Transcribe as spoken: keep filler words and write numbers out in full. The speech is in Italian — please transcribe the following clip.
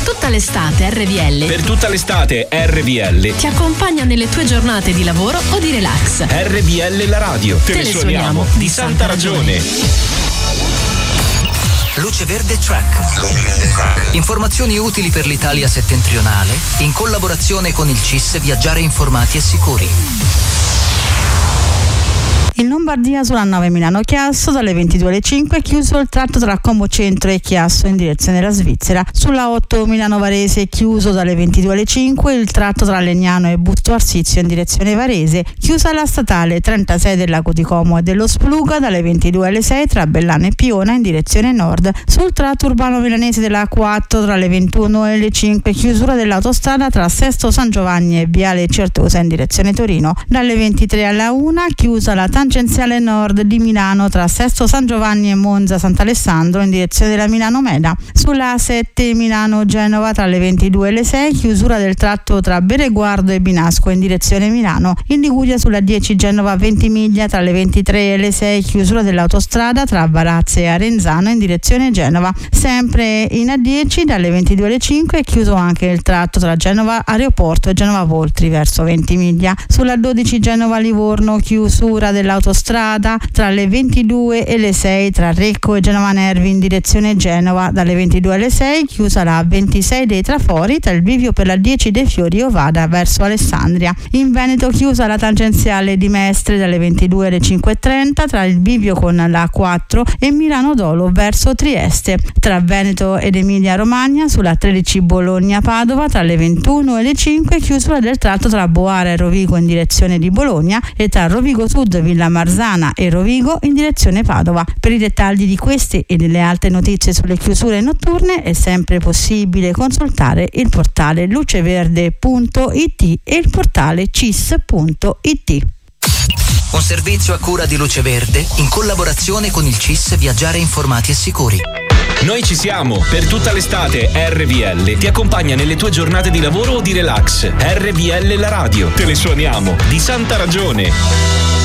tutta l'estate R V L. Per tutta l'estate R V L ti accompagna nelle tue giornate di lavoro o di relax. R V L la radio. Te, Te le suoniamo di santa ragione. Luce Verde Track. Informazioni utili per l'Italia settentrionale in collaborazione con il C I S Viaggiare informati e sicuri. In Lombardia sulla nove Milano-Chiasso dalle ventidue alle cinque chiuso il tratto tra Como Centro e Chiasso in direzione della Svizzera. Sulla otto Milano-Varese chiuso dalle ventidue alle cinque il tratto tra Legnano e Busto Arsizio in direzione Varese. Chiusa la statale trentasei del Lago di Como e dello Spluga dalle ventidue alle sei tra Bellano e Piona in direzione nord. Sul tratto urbano milanese della A quattro tra le ventuno e le cinque chiusura dell'autostrada tra Sesto San Giovanni e Viale Certosa in direzione Torino. Dalle ventitré alla una chiusa la tangenziale nord di Milano tra Sesto San Giovanni e Monza Sant'Alessandro in direzione della Milano Meda. Sulla A sette Milano-Genova tra le ventidue e le sei chiusura del tratto tra Bereguardo e Binasco in direzione Milano. In Liguria sulla dieci Genova-Ventimiglia tra le ventitré e le sei chiusura dell'autostrada tra Varazze e Arenzano in direzione Genova. Sempre in A dieci dalle ventidue alle cinque è chiuso anche il tratto tra Genova Aeroporto e Genova Voltri verso Ventimiglia. Sulla dodici Genova-Livorno chiusura dell'autostrada tra le ventidue e le sei tra Recco e Genova Nervi in direzione Genova. Dalle ventidue alle sei chiusa la ventisei dei Trafori tra il bivio per la dieci dei Fiori e Ovada verso Alessandria. In Veneto chiusa la tangenziale di Mestre dalle ventidue alle cinque e trenta tra il bivio con la A quattro e Milano Dolo verso Trieste. Tra Veneto ed Emilia Romagna sulla tredici Bologna-Padova tra le ventuno e le cinque chiusura del tratto tra Boara e Rovigo in direzione di Bologna e tra Rovigo Sud, Villa Marzana e Rovigo in direzione Padova. Per i dettagli di queste e delle altre notizie sulle chiusure notturne è sempre possibile consultare il portale luceverde punto it e il portale C I S punto it. Un servizio a cura di Luce Verde in collaborazione con il C I S Viaggiare informati e sicuri. Noi ci siamo. Per tutta l'estate R V L ti accompagna nelle tue giornate di lavoro o di relax. R V L la radio. Te le suoniamo di santa ragione.